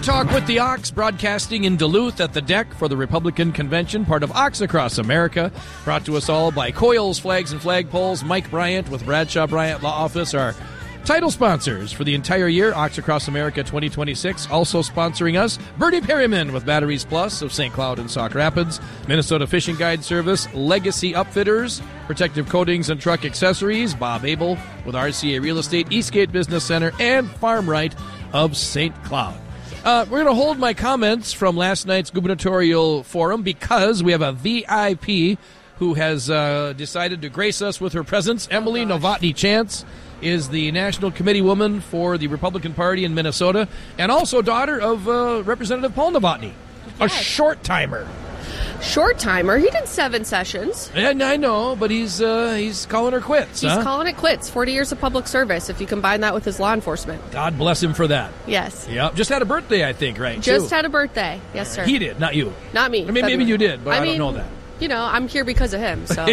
Talk with the Ox, broadcasting in Duluth at the deck for the Republican Convention, part of Ox Across America, brought to us all by Coils, Flags, and Flagpoles. Mike Bryant with Bradshaw Bryant Law Office are title sponsors for the entire year. Ox Across America 2026 also sponsoring us. Bertie Perryman with Batteries Plus of St. Cloud and Sauk Rapids. Minnesota Fishing Guide Service. Legacy Upfitters. Protective Coatings and Truck Accessories. Bob Abel with RCA Real Estate. Eastgate Business Center. And Farm Right of St. Cloud. We're going to hold my comments from last night's gubernatorial forum because we have a VIP who has decided to grace us with her presence. Emily Novotny Chance is the National Committee woman for the Republican Party in Minnesota and also daughter of Representative Paul Novotny, a short-timer. Short-timer? He did 7 sessions. And I know, but he's calling her quits. He's calling it quits. 40 years of public service, if you combine that with his law enforcement. God bless him for that. Yes. Yep. Just had a birthday, I think, right? Just had a birthday. Yes, sir. He did, not you. Not me. I mean, maybe you did, but I don't know that. You know, I'm here because of him, so.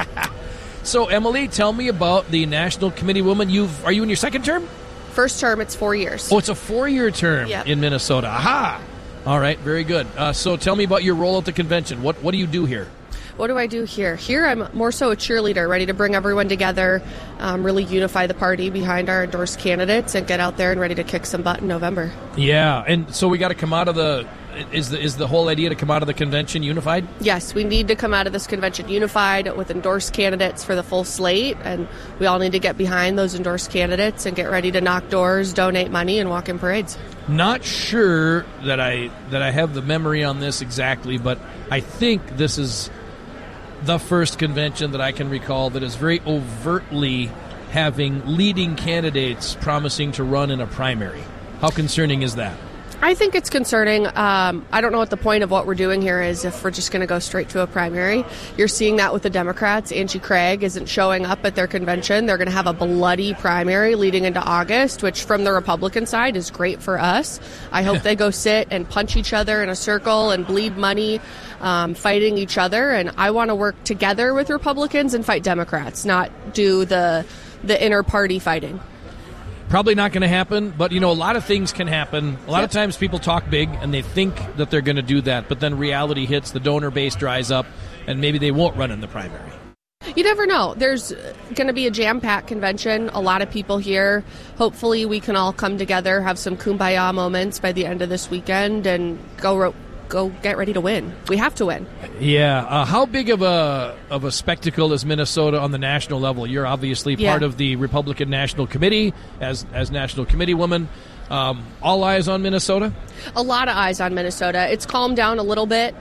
So, Emily, tell me about the National Committee woman. Are you in your second term? First term, it's 4 years. Oh, it's a 4-year term in Minnesota. Aha! All right, very good. So tell me about your role at the convention. What do you do here? What do I do here? Here I'm more so a cheerleader, ready to bring everyone together, really unify the party behind our endorsed candidates, and get out there and ready to kick some butt in November. Yeah, and so we got to come out of the... Is the whole idea to come out of the convention unified? Yes, we need to come out of this convention unified with endorsed candidates for the full slate, and we all need to get behind those endorsed candidates and get ready to knock doors, donate money, and walk in parades. Not sure that I have the memory on this exactly, but I think this is the first convention that I can recall that is very overtly having leading candidates promising to run in a primary. How concerning is that? I think it's concerning. I don't know what the point of what we're doing here is if we're just going to go straight to a primary. You're seeing that with the Democrats. Angie Craig isn't showing up at their convention. They're going to have a bloody primary leading into August, which from the Republican side is great for us. I hope they go sit and punch each other in a circle and bleed money, fighting each other. And I want to work together with Republicans and fight Democrats, not do the inter-party fighting. Probably not going to happen, but, a lot of things can happen. A lot of times people talk big, and they think that they're going to do that, but then reality hits, the donor base dries up, and maybe they won't run in the primary. You never know. There's going to be a jam-packed convention, a lot of people here. Hopefully we can all come together, have some kumbaya moments by the end of this weekend, and go get ready to win. We have to win. Yeah. How big of a spectacle is Minnesota on the national level? You're obviously part of the Republican National Committee as National Committee woman. All eyes on Minnesota? A lot of eyes on Minnesota. It's calmed down a little bit.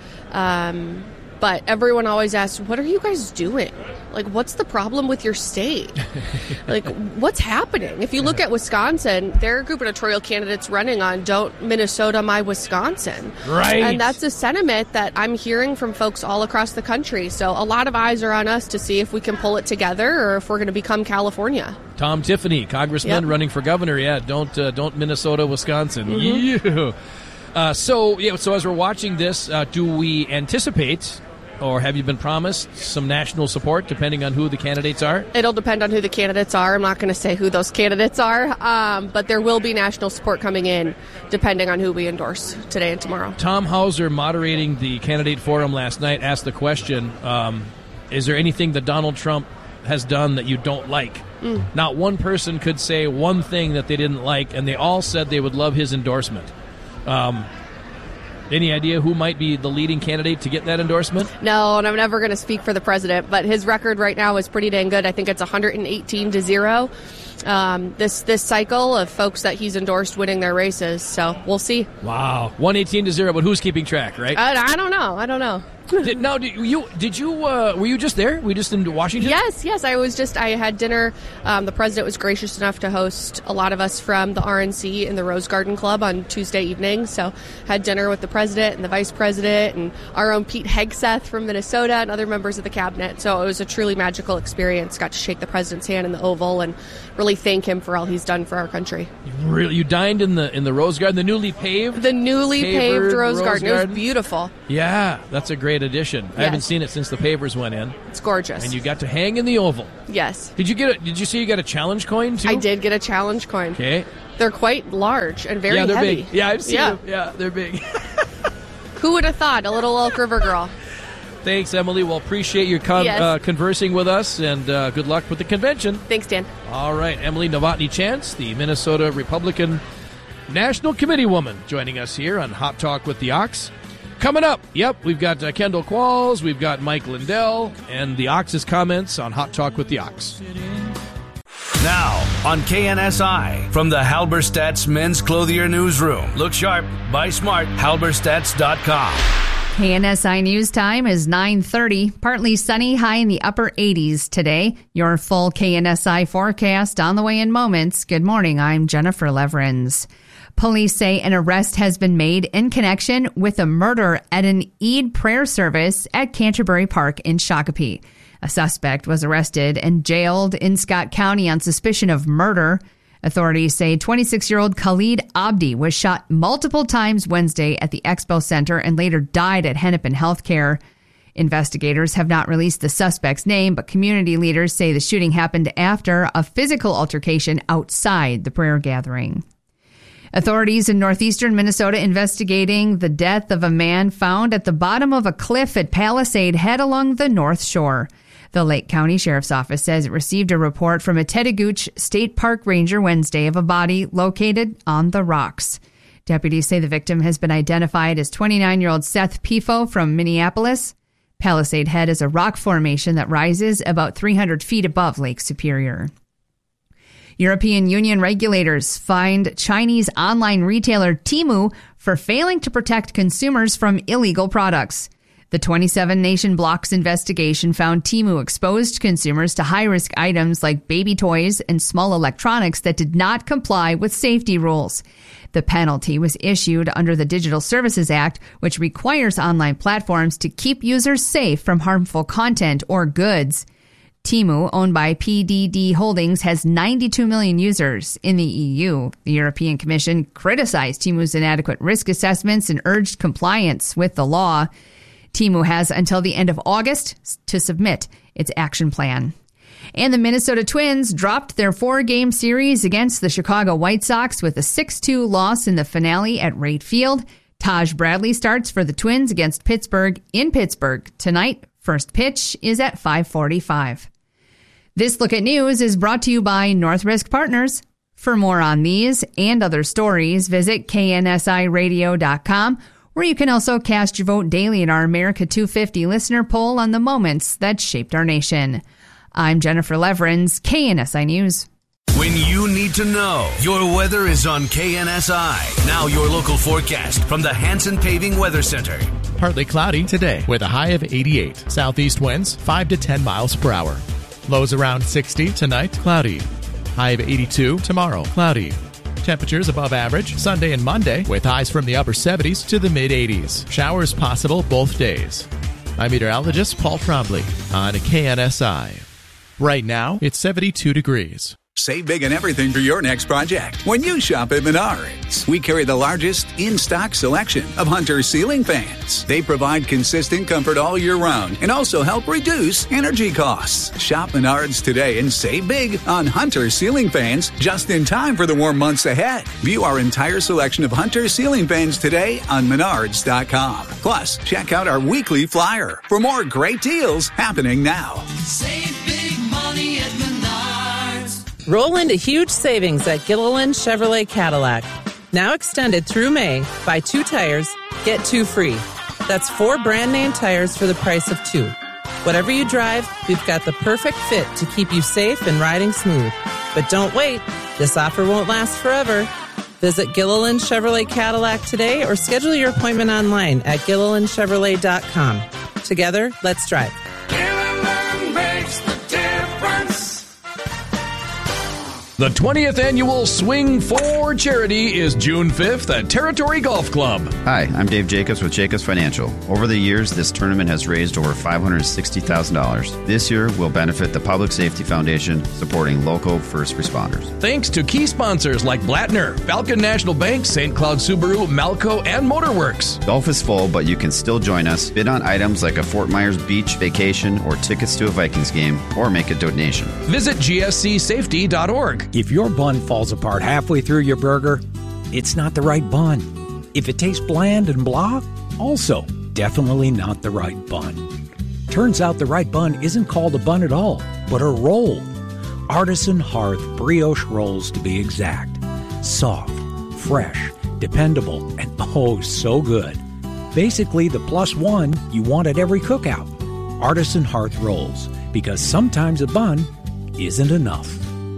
But everyone always asks, what are you guys doing? Like, what's the problem with your state? Like, what's happening? If you look at Wisconsin, there are gubernatorial candidates running on Don't Minnesota My Wisconsin. Right. And that's a sentiment that I'm hearing from folks all across the country. So a lot of eyes are on us to see if we can pull it together or if we're going to become California. Tom Tiffany, congressman running for governor. Yeah, don't Minnesota, Wisconsin. Mm-hmm. So as we're watching this, do we anticipate, or have you been promised, some national support depending on who the candidates are? It'll depend on who the candidates are. I'm not going to say who those candidates are, but there will be national support coming in depending on who we endorse today and tomorrow. Tom Hauser, moderating the candidate forum last night, asked the question, is there anything that Donald Trump has done that you don't like? Not one person could say one thing that they didn't like, and they all said they would love his endorsement. Any idea who might be the leading candidate to get that endorsement? No, and I'm never going to speak for the president, but his record right now is pretty dang good. I think it's 118-0. This cycle of folks that he's endorsed winning their races, so we'll see. Wow, 118-0, but who's keeping track, right? I don't know. Were you just there? Were you just in Washington? Yes. I had dinner. The president was gracious enough to host a lot of us from the RNC in the Rose Garden Club on Tuesday evening. So had dinner with the president and the vice president and our own Pete Hegseth from Minnesota and other members of the cabinet. So it was a truly magical experience. Got to shake the president's hand in the Oval and really really thank him for all he's done for our country. You dined in the Rose Garden, the newly paved? The newly paved Rose Garden. It was beautiful. Yeah, that's a great addition. Yes. I haven't seen it since the pavers went in. It's gorgeous. And you got to hang in the oval. Yes. Did you say you got a challenge coin too? I did get a challenge coin. Okay. They're quite large and very they're heavy. Big. Yeah, I've seen them. Yeah, they're big. Who would have thought? A little Elk River girl. Thanks, Emily. Well, appreciate your conversing with us, and good luck with the convention. Thanks, Dan. All right, Emily Novotny Chance, the Minnesota Republican National Committee woman, joining us here on Hot Talk with the Ox. Coming up, we've got Kendall Qualls, we've got Mike Lindell, and the Ox's comments on Hot Talk with the Ox. Now, on KNSI, from the Halberstadt's Men's Clothier Newsroom. Look sharp, buy smart, halberstadts.com. KNSI News Time is 9:30. Partly sunny, high in the upper 80s today. Your full KNSI forecast on the way in moments. Good morning, I'm Jennifer Leverins. Police say an arrest has been made in connection with a murder at an Eid prayer service at Canterbury Park in Shakopee. A suspect was arrested and jailed in Scott County on suspicion of murder. Authorities say 26-year-old Khalid Abdi was shot multiple times Wednesday at the Expo Center and later died at Hennepin Healthcare. Investigators have not released the suspect's name, but community leaders say the shooting happened after a physical altercation outside the prayer gathering. Authorities in northeastern Minnesota investigating the death of a man found at the bottom of a cliff at Palisade Head along the North Shore. The Lake County Sheriff's Office says it received a report from a Tetagooch State Park ranger Wednesday of a body located on the rocks. Deputies say the victim has been identified as 29-year-old Seth Pifo from Minneapolis. Palisade Head is a rock formation that rises about 300 feet above Lake Superior. European Union regulators fined Chinese online retailer Temu for failing to protect consumers from illegal products. The 27-nation bloc's investigation found Temu exposed consumers to high-risk items like baby toys and small electronics that did not comply with safety rules. The penalty was issued under the Digital Services Act, which requires online platforms to keep users safe from harmful content or goods. Temu, owned by PDD Holdings, has 92 million users in the EU. The European Commission criticized Temu's inadequate risk assessments and urged compliance with the law. Temu has until the end of August to submit its action plan. And the Minnesota Twins dropped their 4-game series against the Chicago White Sox with a 6-2 loss in the finale at Wright Field. Taj Bradley starts for the Twins against Pittsburgh in Pittsburgh tonight. First pitch is at 5:45. This Look at News is brought to you by North Risk Partners. For more on these and other stories, visit KNSIRadio.com, where you can also cast your vote daily in our America 250 listener poll on the moments that shaped our nation. I'm Jennifer Leverins, KNSI News. When you need to know, your weather is on KNSI. Now your local forecast from the Hanson Paving Weather Center. Partly cloudy today with a high of 88. Southeast winds 5 to 10 miles per hour. Lows around 60 tonight, cloudy. High of 82 tomorrow, cloudy. Temperatures above average Sunday and Monday with highs from the upper 70s to the mid-80s. Showers possible both days. I'm meteorologist Paul Trombley on KNSI. Right now, it's 72 degrees. Save big on everything for your next project when you shop at Menards. We carry the largest in-stock selection of Hunter ceiling fans. They provide consistent comfort all year round and also help reduce energy costs. Shop Menards today and save big on Hunter ceiling fans just in time for the warm months ahead. View our entire selection of Hunter ceiling fans today on Menards.com. Plus, check out our weekly flyer for more great deals happening now. Save big money at Menards. Roll into huge savings at Gilliland Chevrolet Cadillac. Now extended through May. Buy 2 tires, get 2 free. That's 4 brand name tires for the price of 2. Whatever you drive, we've got the perfect fit to keep you safe and riding smooth. But don't wait. This offer won't last forever. Visit Gilliland Chevrolet Cadillac today or schedule your appointment online at GillilandChevrolet.com. Together, let's drive. Gilliland makes the difference. The 20th annual Swing 4 charity is June 5th at Territory Golf Club. Hi, I'm Dave Jacobs with Jacobs Financial. Over the years, this tournament has raised over $560,000. This year will benefit the Public Safety Foundation, supporting local first responders. Thanks to key sponsors like Blattner, Falcon National Bank, St. Cloud Subaru, Malco, and Motorworks. Golf is full, but you can still join us. Bid on items like a Fort Myers Beach vacation or tickets to a Vikings game, or make a donation. Visit gscsafety.org. If your bun falls apart halfway through your burger, it's not the right bun. If it tastes bland and blah, also definitely not the right bun. Turns out the right bun isn't called a bun at all, but a roll. Artisan Hearth brioche rolls, to be exact. Soft, fresh, dependable, and oh so good. Basically the plus one you want at every cookout. Artisan Hearth rolls, because sometimes a bun isn't enough.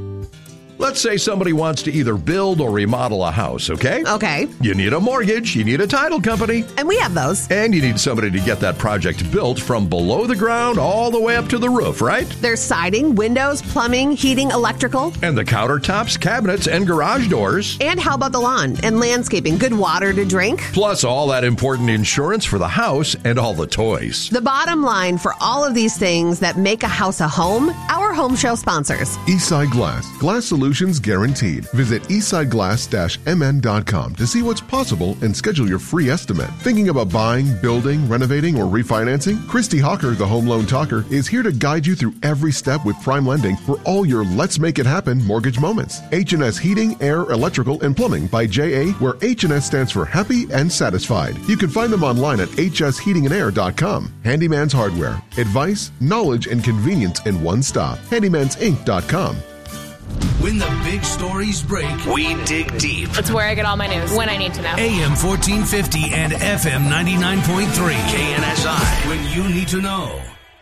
Let's say somebody wants to either build or remodel a house, okay? Okay. You need a mortgage, you need a title company. And we have those. And you need somebody to get that project built from below the ground all the way up to the roof, right? There's siding, windows, plumbing, heating, electrical. And the countertops, cabinets, and garage doors. And how about the lawn and landscaping? Good water to drink. Plus all that important insurance for the house and all the toys. The bottom line for all of these things that make a house a home, our home show sponsors. Eastside Glass. Glass solutions guaranteed. Visit eastsideglass-mn.com to see what's possible and schedule your free estimate. Thinking about buying, building, renovating, or refinancing? Christy Hawker, the Home Loan Talker, is here to guide you through every step with prime lending for all your Let's Make It Happen mortgage moments. H&S Heating, Air, Electrical, and Plumbing by J.A., where H&S stands for Happy and Satisfied. You can find them online at hsheatingandair.com. Handyman's Hardware. Advice, knowledge, and convenience in one stop. handymansinc.com. When the big stories break, we dig deep. It's where I get all my news when I need to know. AM 1450 and FM 99.3 KNSI. When you need to know.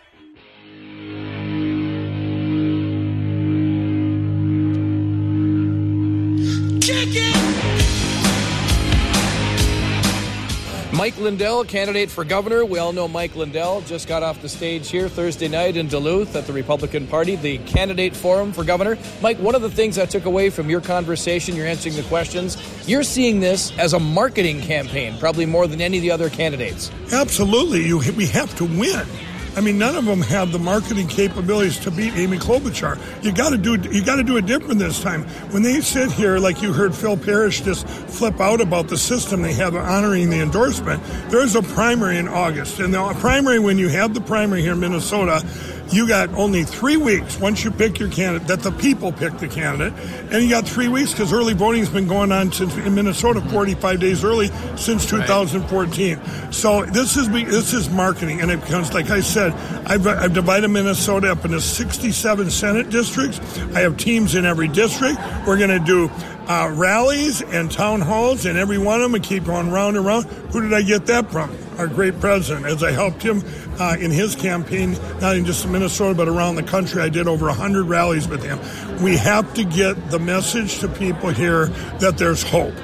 Mike Lindell, candidate for governor. We all know Mike Lindell. Just got off the stage here Thursday night in Duluth at the Republican Party, the candidate forum for governor. Mike, one of the things I took away from your conversation, you're answering the questions, you're seeing this as a marketing campaign, probably more than any of the other candidates. Absolutely. We have to win. I mean, none of them have the marketing capabilities to beat Amy Klobuchar. You got to do it different this time. When they sit here, like you heard Phil Parrish just flip out about the system they have honoring the endorsement, there's a primary in August. And the primary, when you have the primary here in Minnesota, you got only 3 weeks once you pick your candidate, that the people pick the candidate. And you got 3 weeks because early voting's been going on since in Minnesota 45 days early since 2014. Right. So this is marketing, and it becomes, like I said, I've divided Minnesota up into 67 Senate districts. I have teams in every district. We're going to do rallies and town halls in every one of them and keep going round and round. Who did I get that from? Our great president. As I helped him in his campaign, not in just Minnesota, but around the country, I did over 100 rallies with him. We have to get the message to people here that there's hope.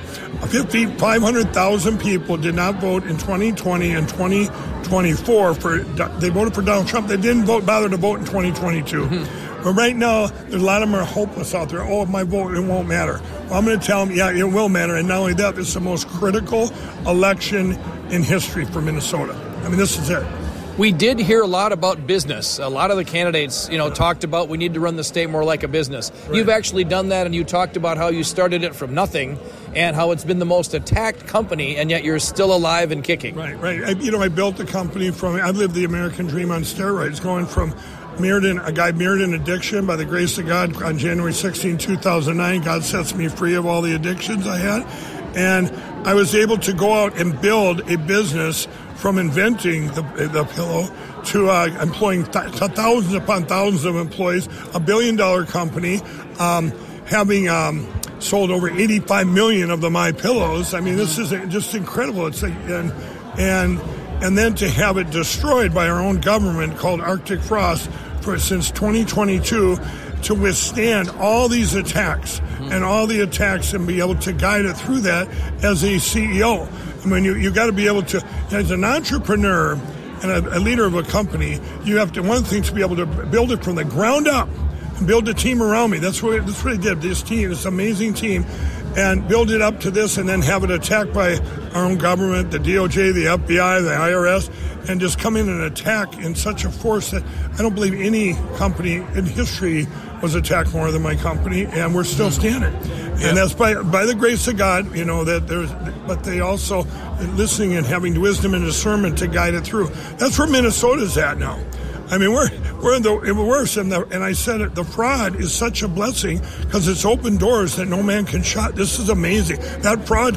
500,000 people did not vote in 2020 and 2024 they voted for Donald Trump. They didn't bother to vote in 2022. Mm-hmm. But right now, there's a lot of them are hopeless out there. Oh, if my vote, it won't matter. Well, I'm going to tell them, yeah, it will matter. And not only that, it's the most critical election in history for Minnesota. I mean, this is it. We did hear a lot about business. A lot of the candidates, talked about we need to run the state more like a business. Right. You've actually done that, and you talked about how you started it from nothing and how it's been the most attacked company, and yet you're still alive and kicking. Right. I built the company I lived the American dream on steroids, going from a guy mirrored in addiction by the grace of God on January 16, 2009. God sets me free of all the addictions I had. And I was able to go out and build a business from inventing the pillow to employing thousands upon thousands of employees, $1 billion company, having sold over 85 million of the My Pillows. I mean, this is just incredible. It's and then to have it destroyed by our own government called Arctic Frost since 2022 to withstand all these attacks and all the attacks and be able to guide it through that as a CEO. I mean, you got to be able to, as an entrepreneur and a leader of a company, you have to, one thing, to be able to build it from the ground up. and build a team around me. That's what they did. This team, this amazing team, and build it up to this, and then have it attacked by our own government, the DOJ, the FBI, the IRS, and just come in and attack in such a force that I don't believe any company in history was attacked more than my company, and we're still standing. And that's by the grace of God, that there's, but they also listening and having wisdom and discernment to guide it through. That's where Minnesota's at now. I mean, we're in the worst, and I said it. The fraud is such a blessing because it's opened doors that no man can shut. This is amazing. That fraud